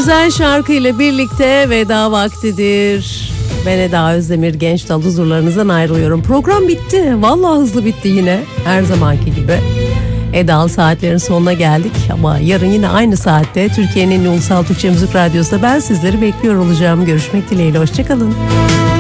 güzel şarkıyla birlikte veda vaktidir. Ben Eda Özdemir, Genç Dal, huzurlarınızdan ayrılıyorum. Program bitti. Vallahi hızlı bitti yine. Her zamanki gibi. Eda'lı saatlerin sonuna geldik. Ama yarın yine aynı saatte Türkiye'nin en iyi ulusal Türkçe müzik radyosunda ben sizleri bekliyor olacağım. Görüşmek dileğiyle. Hoşçakalın.